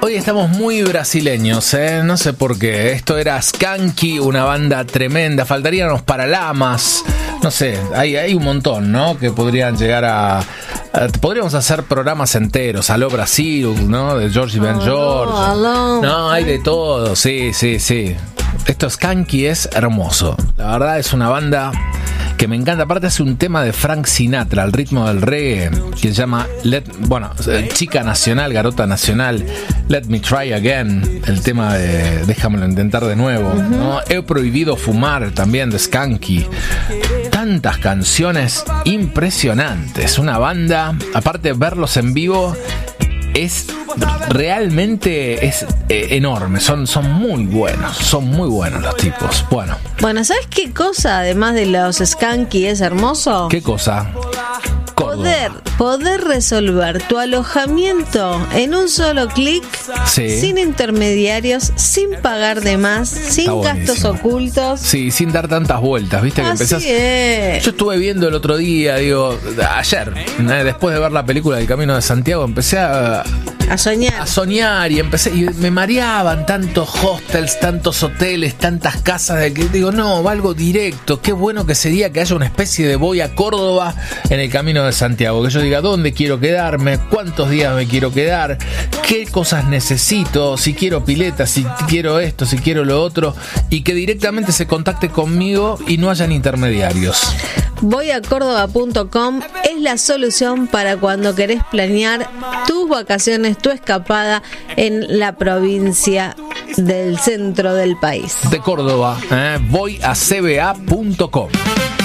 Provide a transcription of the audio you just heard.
Hoy estamos muy brasileños, no sé por qué. Esto era Skanky, una banda tremenda. Faltarían los Paralamas. No sé, hay un montón, ¿no? Que podrían llegar podríamos hacer programas enteros. Aló Brasil, ¿no? De George Ben George. No, hay de todo, sí. Esto Skanky es hermoso. La verdad es una banda que me encanta. Aparte hace un tema de Frank Sinatra al ritmo del reggae que se llama chica nacional, garota nacional, Let Me Try Again, el tema de déjamelo intentar de nuevo, ¿no? He prohibido fumar también de Skanky. Tantas canciones impresionantes. Una banda, aparte verlos en vivo es realmente enorme. Son muy buenos los tipos. Bueno, ¿sabes qué cosa además de los Skanky es hermoso? ¿Qué cosa? Poder resolver tu alojamiento en un solo clic, sí, sin intermediarios, sin pagar de más, sin gastos ocultos. Sí, sin dar tantas vueltas, ¿viste? Que empezás. Yo estuve viendo el otro día, ayer, después de ver la película del Camino de Santiago, empecé a soñar y me mareaban tantos hostels, tantos hoteles, tantas casas, de que digo, no, va algo directo. Qué bueno que sería que haya una especie de voy a Córdoba en el Camino de Santiago, que yo diga dónde quiero quedarme, cuántos días me quiero quedar, qué cosas necesito, si quiero pileta, si quiero esto, si quiero lo otro, y que directamente se contacte conmigo y no hayan intermediarios. Voyacórdoba.com es la solución para cuando querés planear tus vacaciones, tu escapada en la provincia del centro del país. De Córdoba, voyacba.com.